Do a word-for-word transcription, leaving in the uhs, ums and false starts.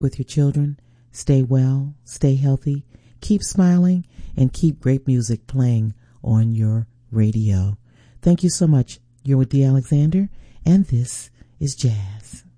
with your children. Stay well, stay healthy, keep smiling, and keep great music playing on your radio. Thank you so much. You're with Dee Alexander, and this is Jazz.